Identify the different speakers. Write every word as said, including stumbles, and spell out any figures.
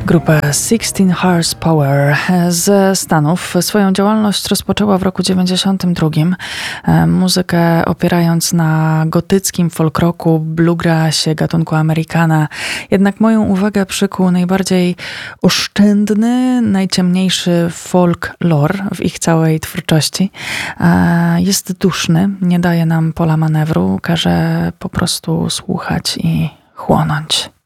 Speaker 1: Grupa sixteen Horsepower ze Stanów swoją działalność rozpoczęła w roku dziewięćdziesiątym drugim. Muzykę opierając na gotyckim folk rocku, bluegrassie, gatunku Amerykana. Jednak moją uwagę przykuł najbardziej oszczędny, najciemniejszy folklore w ich całej twórczości. Jest duszny, nie daje nam pola manewru, każe po prostu słuchać i chłonąć.